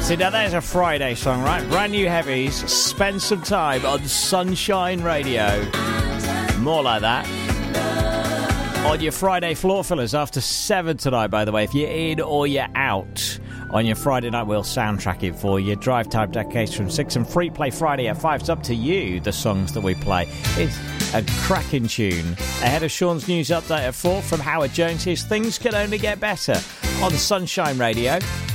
See, now there's a Friday song, right? Brand new heavies. Spend some time on Sunshine Radio. More like that. On your Friday floor fillers after 7 tonight, by the way. If you're in or you're out on your Friday night, we'll soundtrack it for you. Drive time decades from 6 and Free Play Friday at 5. It's up to you, the songs that we play. It's a cracking tune. Ahead of Sean's news update at 4 from Howard Jones. His Things Can Only Get Better on Sunshine Radio.